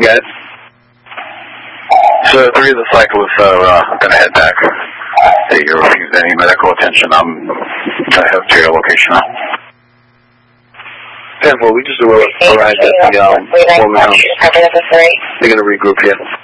Got it. So 3 of the cyclists are going to head back. They refuse any medical attention. I have to your location now. 10-4, we just arrived at the woman house. They're going to regroup here.